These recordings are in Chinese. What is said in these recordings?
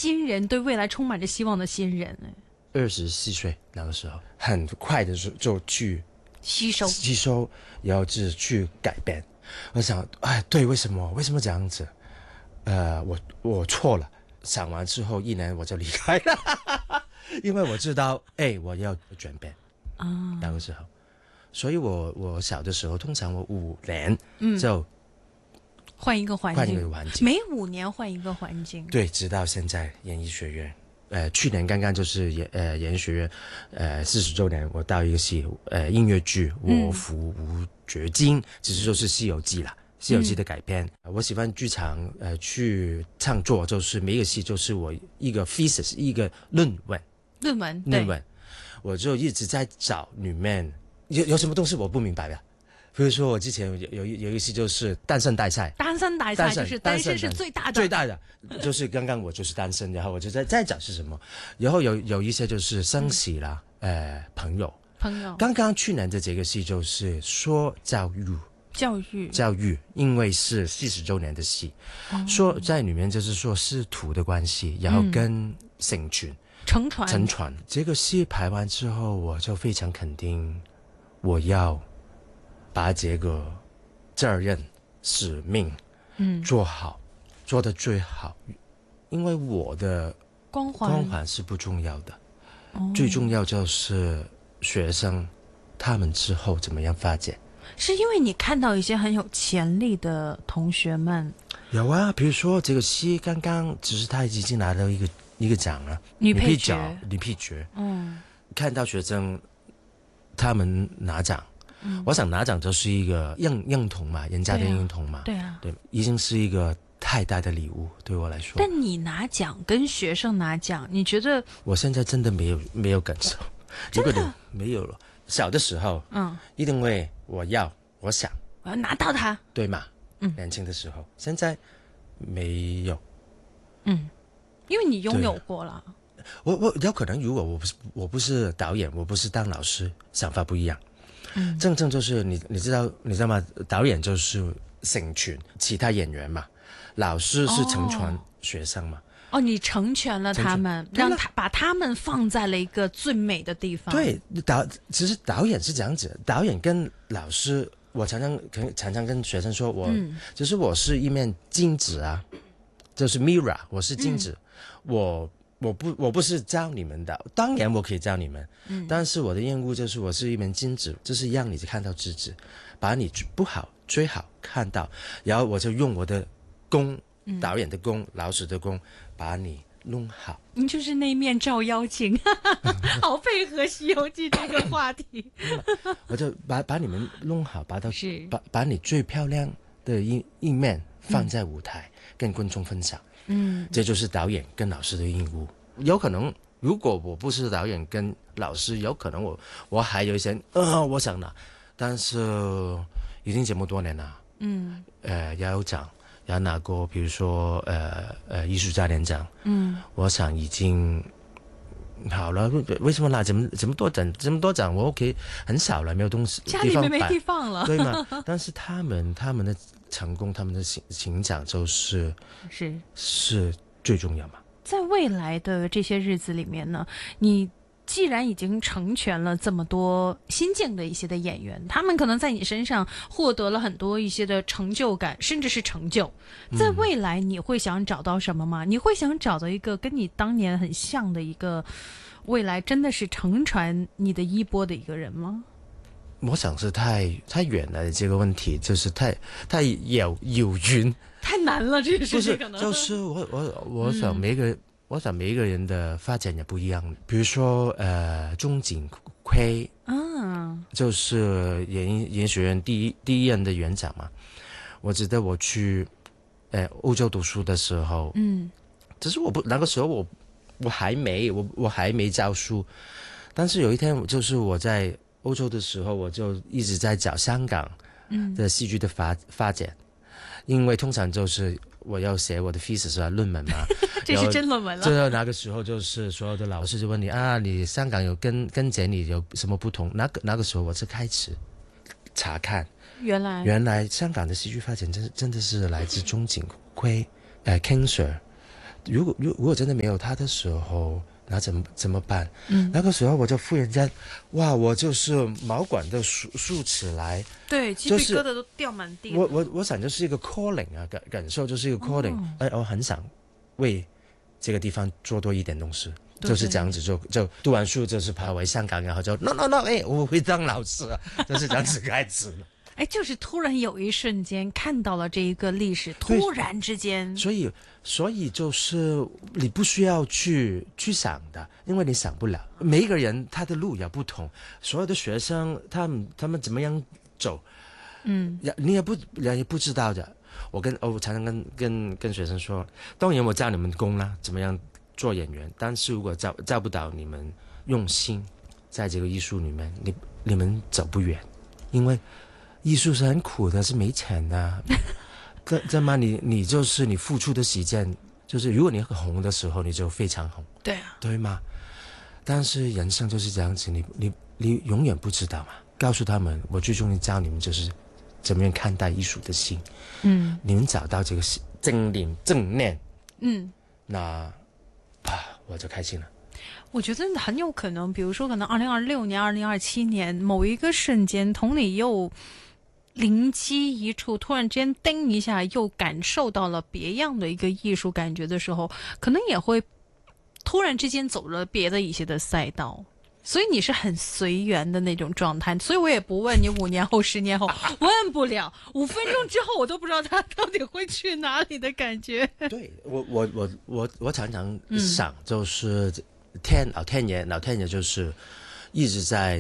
新人，对未来充满着希望的新人。 24岁那个时候，很快的就去吸收， 然后就去改变。我想，哎，对，为什么这样子？我错了。想完之后1年我就离开了，因为我知道，我要转变啊，那个时候。所以我小的时候，通常我5年就换一个环境，每5年换一个环境。 对，直到现在演艺学院。去年刚刚就是演艺学院40周年，我到一个戏音乐剧《我服无绝经》，其实就是《西游记》啦，《西游记》的改编。我喜欢剧场去创作，就是每一个戏就是我一个 thesis 一个论文，我就一直在找里面有什么东西我不明白的。比如说我之前有一个戏就是单身大赛， 就是单身是最大的， 就是刚刚我就是单身，然后我就在找是什么，然后有一些就是生死啦，朋友。刚刚去年的这个戏就是说教育，因为是40周年的戏，说在里面就是说师徒的关系，然后跟承传。这个戏排完之后，我就非常肯定，我要把这个责任使命做好，做得最好，因为我的光环是不重要的，最重要就是学生他们之后怎么样发展。 是因为你看到一些很有潜力的同学们？ 有啊，比如说这个戏刚刚只是他已经拿到一个奖了，女配角，看到学生他们拿奖。我想拿奖就是一个认同嘛，人家的认同嘛， 对， 已经是一个太大的礼物对我来说。 但你拿奖跟学生拿奖，你觉得？ 我现在真的没有感受， 真的没有了。小的时候，一定会我要拿到它， 对吗？年轻的时候，现在没有， 因为你拥有过了。 我有可能，如果我不是导演，我不是当老师，想法不一样。正就是你知道吗？导演就是成全其他演员嘛，老师是成全学生嘛。 你成全了他们，把他们放在了一个最美的地方。 对，其实导演是这样子，导演跟老师，我常常跟学生说，其实我是一面镜子啊，就是 mirror， 我是镜子，我不是教你们的，当然我可以教你们，但是我的任务就是我是一面镜子，就是让你看到自己，把你不好最好看到，然后我就用我的功，导演的功，老师的功，把你弄好。 您就是那面照妖镜，好配合《西游记》这个话题。 我就把你们弄好，把你最漂亮的一面放在舞台，跟观众分享。这就是导演跟老师的任务。有可能如果我不是导演跟老师，有可能我还有一些我想拿，但是已经这么多年了，有奖，也拿过，比如说艺术家联奖，我想已经好了。为什么拿这么多奖？我 OK 很少了，没有东西， 家里面没地方了， 对吗？但是他们的成功，他们的成长就是最重要嘛。 在未来的这些日子里面呢，你既然已经成全了这么多新进的一些的演员，他们可能在你身上获得了很多一些的成就感，甚至是成就。在未来你会想找到什么吗？你会想找到一个跟你当年很像的一个未来真的是承传你的衣钵的一个人吗？ 我想是太远了，这个问题就是太遥远， 太难了，这个事情可能就是我想每一个人的发展也不一样。比如说钟景辉，就是演学院第一任的园长嘛。我记得我去欧洲读书的时候，只是那个时候我还没教书，但是有一天就是我在欧洲的时候，我就一直在找香港的戏剧的发展，因为通常就是我要写我的 thesis 论文嘛， 这是真论文了。 最后那个时候就是所有的老师就问你你香港有跟这里有什么不同？那个时候我就开始查看，原来香港的戏剧发展真的是来自钟景辉、King Sir 如果真的没有他的时候，那怎么办？那个时候我就忽然间，哇，我就是毛管都竖起来， 对，鸡皮疙瘩都掉满地。 我想就是一个 calling 啊，感受就是一个 calling，我很想为这个地方做多一点东西。就是这样子，就读完书就是跑回香港，然后就 no， 我会当老师啊，就是这样子开始了。 就是突然有一瞬间看到了这一个历史，突然之间， 所以就是你不需要去想的，因为你想不了。每一个人他的路也不同，所有的学生他们怎么样走，你也不知道的。我常常跟学生说，当然我教你们功啦，怎么样做演员，但是如果教不到你们用心在这个艺术里面，你们走不远，因为艺术是很苦的，是没钱的。这么你就是你付出的时间，就是如果你红的时候，你就非常红， 对啊， 对吗？但是人生就是这样子，你永远不知道嘛。告诉他们，我最终教你们就是怎么样看待艺术的心。你们找到这个正念，那我就开心了。 我觉得很有可能，比如说可能2026年、2027年某一个瞬间，Tony又灵机一触，突然之间叮一下，又感受到了别样的一个艺术感觉的时候，可能也会突然之间走了别的一些的赛道。所以你是很随缘的那种状态，所以我也不问你5年后、10年后，问不了。5分钟之后，我都不知道他到底会去哪里的感觉。 对，我常常想，就是老天爷就是一直在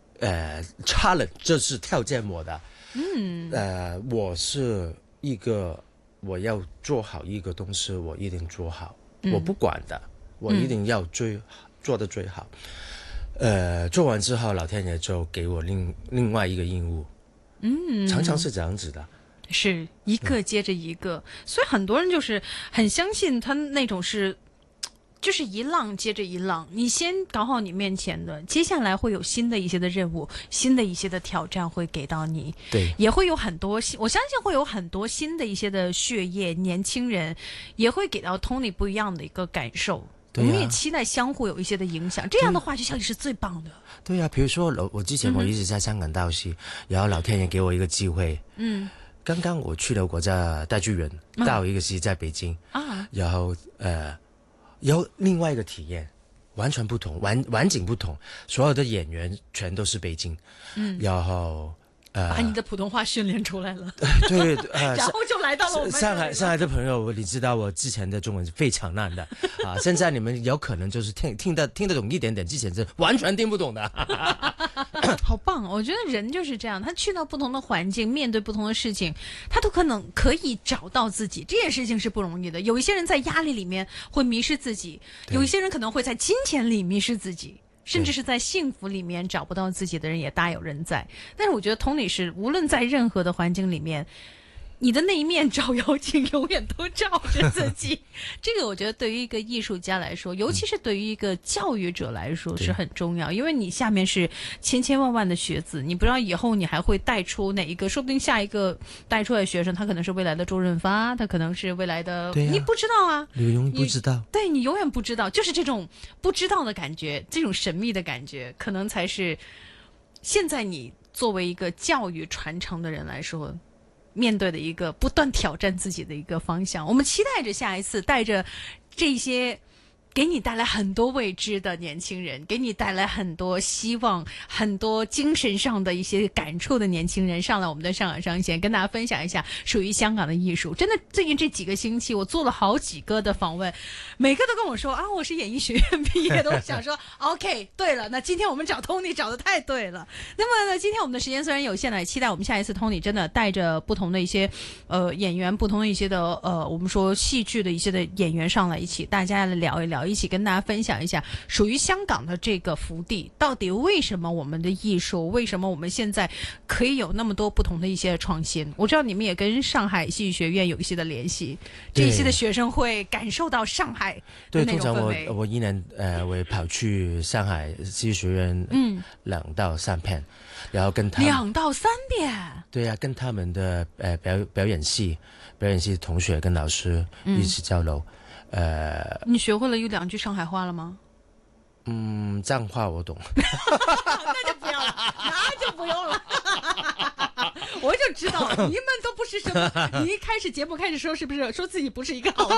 challenge，就是挑战我的。我是一个我要做好一个东西，我一定做好，我不管的，我一定要做得最好。做完之后，老天爷就给我另外一个任务。常常是这样子的， 是一个接着一个，所以很多人就是很相信他那种是。就是一浪接着一浪，你先搞好你面前的，接下来会有新的一些的任务，新的一些的挑战会给到你。 对， 也会有很多我相信会有很多新的一些的血液，年轻人也会给到 Tony 不一样的一个感受。我们也期待相互有一些的影响，这样的话剧效益是最棒的。 对啊，比如说我之前我一直在香港导戏，然后老天爷给我一个机会。刚刚我去了国家大剧院，导一个戏在北京然后有另外一个体验，完全不同，完景不同，所有的演员全都是北京，然后把你的普通话训练出来了， 对， 然后就来到了我们上海的朋友，你知道我之前的中文是非常烂的现在你们有可能就是听得懂一点点，之前是完全听不懂的。 好棒！我觉得人就是这样，他去到不同的环境，面对不同的事情，他都可以找到自己。这件事情是不容易的。有一些人在压力里面会迷失自己，有一些人可能会在金钱里迷失自己。甚至是在幸福里面找不到自己的人也大有人在。但是我觉得Tony是无论在任何的环境里面，你的那一面照妖镜永远都照着自己。这个我觉得对于一个艺术家来说，尤其是对于一个教育者来说是很重要，因为你下面是千万的学子，你不知道以后你还会带出哪一个，说不定下一个带出来的学生他可能是未来的周润发，他可能是未来的你不知道啊， 你永远不知道。 对，你永远不知道，就是这种不知道的感觉，这种神秘的感觉，可能才是现在你作为一个教育传承的人来说面对的一个不断挑战自己的一个方向。我们期待着下一次带着这些给你带来很多未知的年轻人，给你带来很多希望，很多精神上的一些感触的年轻人上来我们的上海上线，跟大家分享一下属于香港的艺术。真的最近这几个星期我做了好几个的访问，每个都跟我说啊，我是演艺学院毕业的。我想说OK， 对了，那今天我们找 Tony 找得太对了。那么呢，今天我们的时间虽然有限了，也期待我们下一次 Tony 真的带着不同的一些演员，不同的一些的我们说戏剧的一些的演员上来一起，大家来聊一聊，一起跟大家分享一下属于香港的这个福地，到底为什么我们的艺术，为什么我们现在可以有那么多不同的一些创新。我知道你们也跟上海戏剧学院有一些的联系，这一些的学生会感受到上海的那种氛围。 对，通常我一年会跑去上海戏剧学院2到3遍，然后跟他们 2到3遍， 对啊，跟他们的表演系同学跟老师一起交流。 你学会了有2句上海话了吗？ 脏话我懂。 那就不要了，那就不用了。我就知道你们都不是什么，你一开始节目开始说是不是说自己不是一个好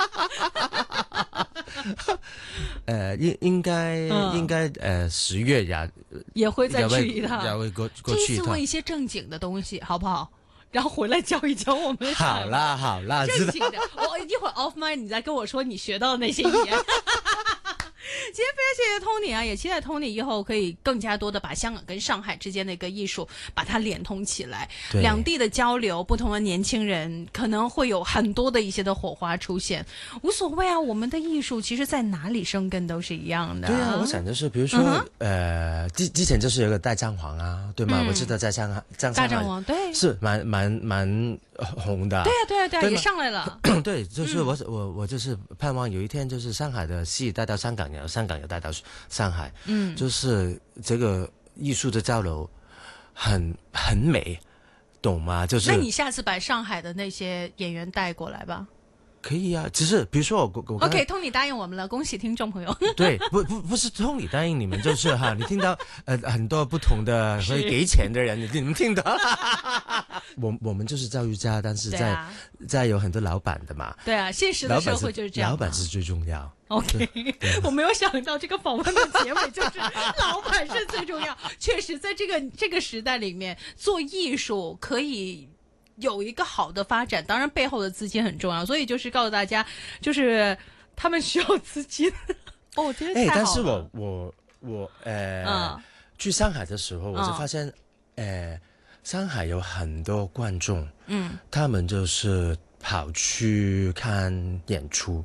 人？应该10月也会再去一趟， 也会过去一趟。 这次问一些正经的东西，好不好？然后回来教一教我们。 好啦， 正经的。我一会儿 off mic 你再跟我说你学到的那些语言。今天非常谢谢 Tony 啊，也期待 Tony 以后可以更加多的把香港跟上海之间的一个艺术把它连通起来，两地的交流，不同的年轻人可能会有很多的一些的火花出现，无所谓啊，我们的艺术其实在哪里生根都是一样的。 对啊，我想就是比如说之前就是有个大战皇啊，对吗？我记得在上海大战王对是蛮红的。 对啊，也上来了。 对，就是我就是盼望有一天就是上海的戏带到香港，然后香港也带到上海，就是这个艺术的交流很美，懂吗？就是那你下次把上海的那些演员带过来吧。 可以啊，只是比如说我 OK，Tony 答应我们了，恭喜听众朋友。 对，不是Tony答应你们，就是哈，你听到很多不同的会给钱的人，你们听到。我们就是教育家，但是在有很多老板的嘛。 对啊，现实的社会就是这样。 老板是最重要。 OK， 我没有想到这个访问的结尾就是老板是最重要。确实，在这个时代里面，做艺术可以有一个好的发展，当然背后的资金很重要，所以就是告诉大家，就是他们需要资金。我觉得太好了。但是我去上海的时候，我就发现，上海有很多观众，他们就是跑去看演出，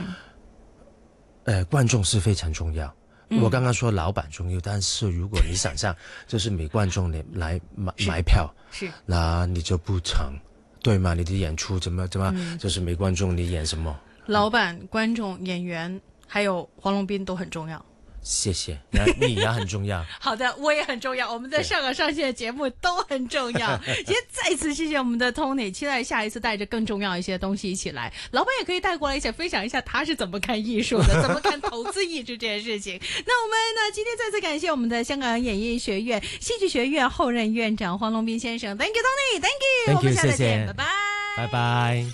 观众是非常重要。我刚刚说老板重要，但是如果你想象就是没观众来买票， 是， 那你就不成，对吗？你的演出怎么就是没观众，你演什么？ 老板、观众、演员，还有黄龙斌都很重要。 谢谢，你也很重要。 好的，我也很重要。我们在上港上线的节目都很重要。今天再次谢谢我们的 Tony， 期待下一次带着更重要一些东西一起来。老板也可以带过来一起分享一下他是怎么看艺术的，怎么看投资艺术这件事情。那我们呢，今天再次感谢我们的香港演艺学院戏剧学院后任院长黄龙斌先生。Thank you Tony，Thank you， 我们下次见，拜拜， 拜拜。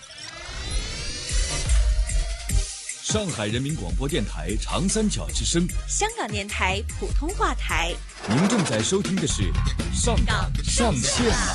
上海人民广播电台长三角之声， 香港电台普通话台。 您正在收听的是上港上线了。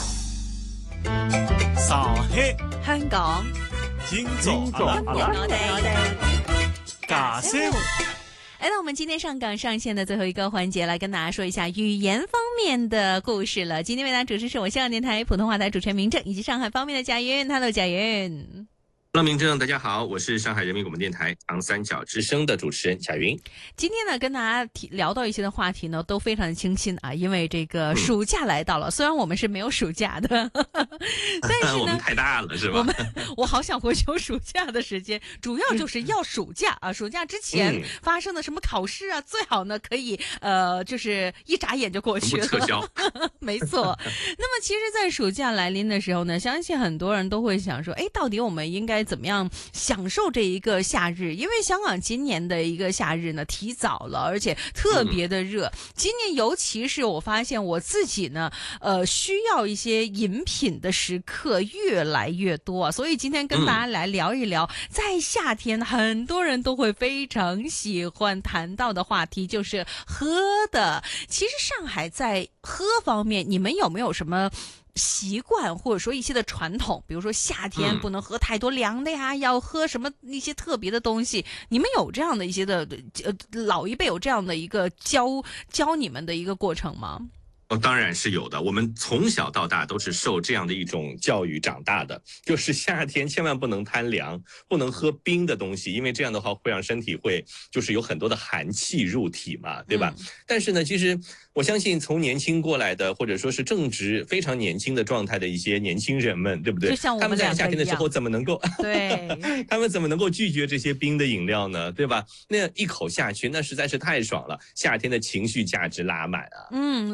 上海香港今早我哋假聲。 来到我们今天上港上线的最后一个环节，来跟大家说一下语言方面的故事了。今天为大家主持是我香港电台普通话台主持人明正，以及上海方面的贾云。Hello， 贾云。 Hello， 明正，大家好，我是上海人民广播电台长三角之声的主持人贾云。 今天呢，跟大家聊到一些的话题呢，都非常的清新啊，因为这个暑假来到了，虽然我们是没有暑假的，但是呢， 我们太大了，是吧？ 我好想回去有暑假的时间，主要就是要暑假啊，暑假之前发生的什么考试啊，最好呢可以就是一眨眼就过去了， 撤销。 没错。那么其实，在暑假来临的时候呢，相信很多人都会想说，哎，到底我们应该怎么样享受这一个夏日？因为香港今年的一个夏日呢提早了，而且特别的热。今年尤其是我发现我自己呢，需要一些饮品的时刻越来越多啊，所以今天跟大家来聊一聊，在夏天很多人都会非常喜欢谈到的话题，就是喝的。其实上海在喝方面，你们有没有什么习惯或者说一些的传统？比如说夏天不能喝太多凉的呀，要喝什么一些特别的东西？你们有这样的一些的老一辈有这样的一个教你们的一个过程吗？ 当然是有的，我们从小到大都是受这样的一种教育长大的，就是夏天千万不能贪凉，不能喝冰的东西，因为这样的话会让身体就是有很多的寒气入体嘛，对吧？但是呢，其实我相信从年轻过来的，或者说是正值非常年轻的状态的一些年轻人们，对不对？ 就像我们他们在夏天的时候怎么能够对他们怎么能够拒绝这些冰的饮料呢？对吧？那一口下去，那实在是太爽了，夏天的情绪价值拉满啊！ 对。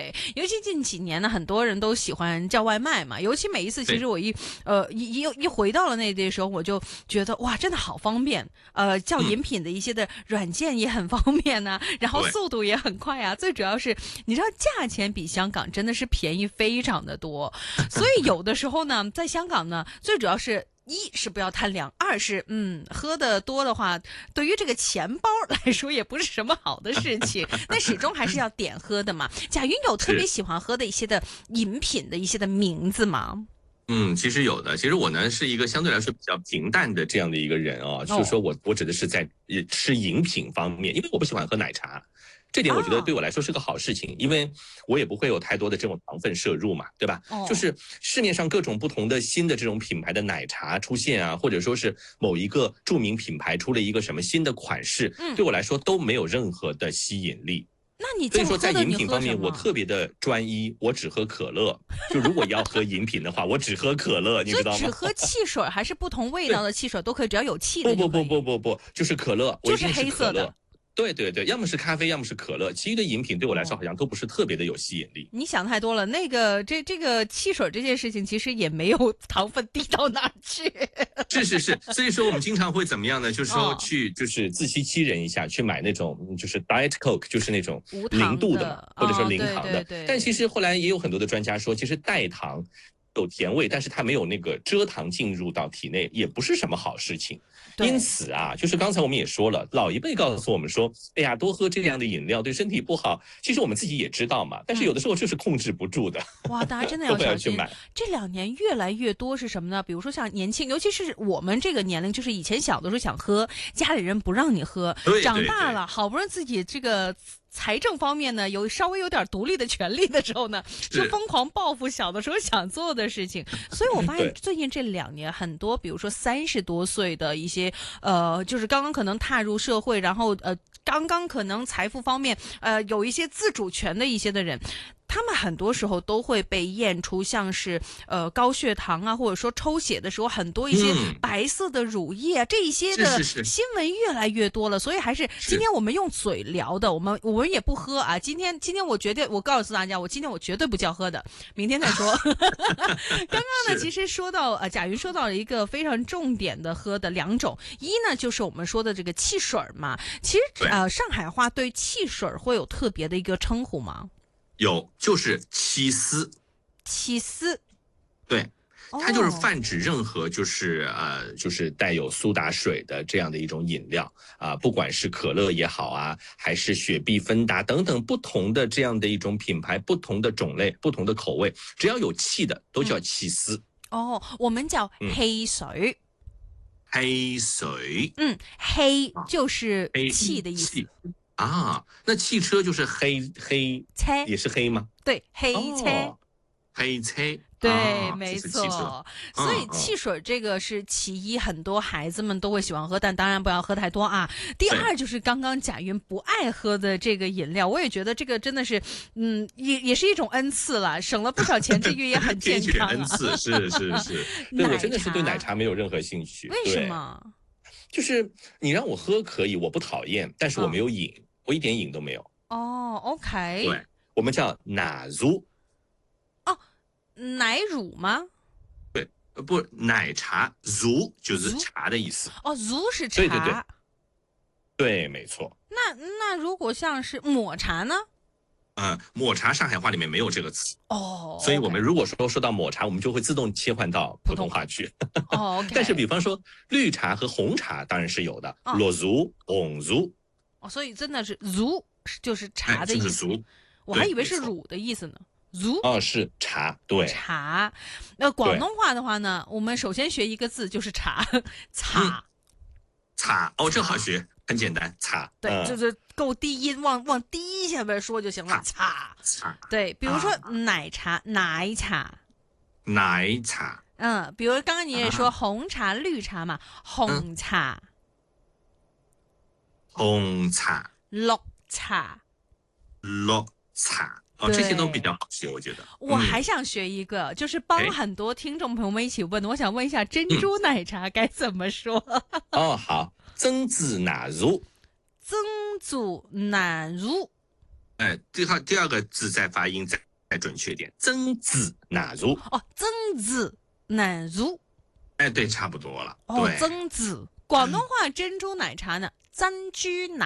对，尤其近几年呢，很多人都喜欢叫外卖嘛，尤其每一次，其实我一回到了内地的时候，我就觉得哇，真的好方便。叫饮品的一些的软件也很方便啊，然后速度也很快啊。最主要是，你知道价钱比香港真的是便宜非常的多，所以有的时候呢，在香港呢，最主要是。一是不要贪凉，二是喝的多的话，对于这个钱包来说也不是什么好的事情。但始终还是要点喝的嘛。贾云有特别喜欢喝的一些的饮品的一些的名字吗？ 其实有的。其实我呢是一个相对来说比较平淡的这样的一个人啊，就是说我指的是在吃饮品方面，因为我不喜欢喝奶茶。这点我觉得对我来说是个好事情，因为我也不会有太多的这种糖分摄入嘛，对吧？就是市面上各种不同的新的这种品牌的奶茶出现啊，或者说是某一个著名品牌出了一个什么新的款式，对我来说都没有任何的吸引力。 那你所以说在饮品方面我特别的专一，我只喝可乐。就如果要喝饮品的话，我只喝可乐，你知道吗？ 只喝汽水还是不同味道的汽水都可以，只要有气的。 不，就是可乐， 就是黑色的。 对，要么是咖啡，要么是可乐，其余的饮品对我来说好像都不是特别的有吸引力。 你想太多了，这个汽水这件事情其实也没有糖分低到哪儿去。 是，所以说我们经常会怎么样呢？就是说就是自欺欺人一下，去买那种就是 Diet Coke， 就是那种0度的嘛，或者说零糖的。但其实后来也有很多的专家说，其实代糖有甜味，但是它没有那个蔗糖进入到体内，也不是什么好事情。因此啊，就是刚才我们也说了，老一辈告诉我们说，哎呀，多喝这样的饮料对身体不好。其实我们自己也知道嘛，但是有的时候就是控制不住的。 哇，大家真的要小心。这2年越来越多是什么呢？比如说像年轻，尤其是我们这个年龄，就是以前小的时候想喝，家里人不让你喝，长大了好不容易自己这个财政方面呢稍微有点独立的权利的时候呢，就疯狂报复小的时候想做的事情。所以我发现最近这2年很多，比如说30多岁的一些就是刚刚可能踏入社会，然后刚刚可能财富方面有一些自主权的一些的人。他们很多时候都会被验出像是高血糖啊，或者说抽血的时候很多一些白色的乳液啊，这一些的新闻越来越多了。所以还是今天我们用嘴聊的，我们也不喝啊。今天我告诉大家，今天我绝对不叫喝的，明天再说。刚刚呢，其实说到贾云说到了一个非常重点的喝的2种，一呢就是我们说的这个汽水嘛。其实上海话对汽水会有特别的一个称呼吗？ 有，就是起司，对，它就是泛指任何就是带有苏打水的这样的一种饮料啊，不管是可乐也好啊，还是雪碧、芬达等等不同的这样的一种品牌、不同的种类、不同的口味，只要有气的都叫起司。 我们叫黑水。 黑水， 黑就是气的意思。 啊，那汽车就是黑车， 也是黑吗？ 对，黑车， 黑车， 对，没错。所以汽水这个是其一，很多孩子们都会喜欢喝，但当然不要喝太多啊。第二就是刚刚贾云不爱喝的这个饮料，我也觉得这个真的是，也是一种恩赐了，省了不少钱，这个也很健康。 恩赐是，对，我真的是对奶茶没有任何兴趣。 为什么？ 就是你让我喝可以，我不讨厌，但是我没有瘾。我一点瘾都没有。 OK。 对，我们叫奶乳。 奶乳吗？ 对，不，奶茶，乳就是茶的意思。 乳是茶。 对，没错。 那如果像是抹茶呢？ 抹茶上海话里面没有这个词。所以我们如果说到抹茶，我们就会自动切换到普通话去。 OK。 但是比方说绿茶和红茶当然是有的，绿乳、红乳。 所以真的是乳就是茶的意思， 就是我还以为是乳的意思呢。乳是茶，对， 茶。那广东话的话呢，我们首先学一个字就是茶，茶， 这好学，很简单，茶。 对，就是够低音，往低下边说就行了，茶。对，比如说奶茶，奶茶。比如刚刚你也说红茶、绿茶嘛，红茶。 红茶、 绿茶， 这些都比较好学，我觉得。 我还想学一个，就是帮很多听众朋友们一起问，我想问一下珍珠奶茶该怎么说？ 好，珍珠奶乳。 第二个字再发音再准确点，珍珠奶茶。 哦，珍珠奶茶。 对，差不多了。 哦，珍珠，广东话珍珠奶茶呢，珍珠奶。